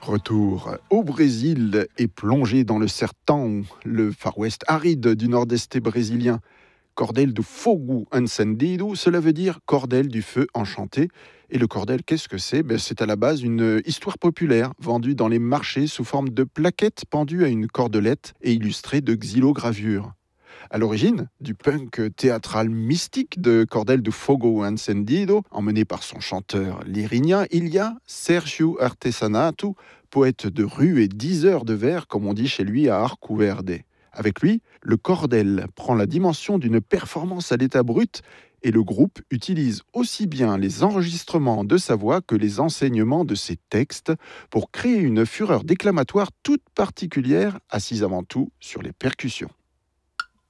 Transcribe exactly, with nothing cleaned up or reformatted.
Retour au Brésil et plongé dans le sertão, le Far West aride du nord-est brésilien. Cordel do fogo encendido, cela veut dire cordel du feu enchanté. Et le cordel, qu'est-ce que c'est? Ben, c'est à la base une histoire populaire vendue dans les marchés sous forme de plaquettes pendues à une cordelette et illustrées de xylogravures. À l'origine du punk théâtral mystique de Cordel do Fogo Encendido, emmené par son chanteur lyrinien, il y a Sergio Artesanato, poète de rue et diseur de vers, comme on dit chez lui à Arco Verde. Avec lui, le cordel prend la dimension d'une performance à l'état brut et le groupe utilise aussi bien les enregistrements de sa voix que les enseignements de ses textes pour créer une fureur déclamatoire toute particulière assise avant tout sur les percussions.